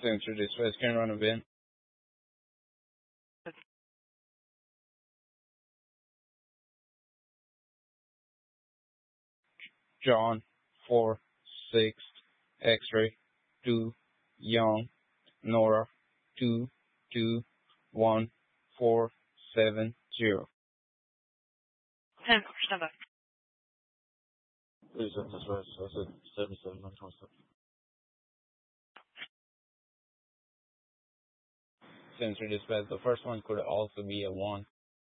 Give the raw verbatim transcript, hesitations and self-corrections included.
Sensor dispatch can run a bin. John, four, six, X-ray, two, Young, Nora, two, two, one, four, seven, zero. ten, stand by. Please send this right, so I said seventy-seven, nine twenty-seven. Sensor dispatch, the first one could also be a one.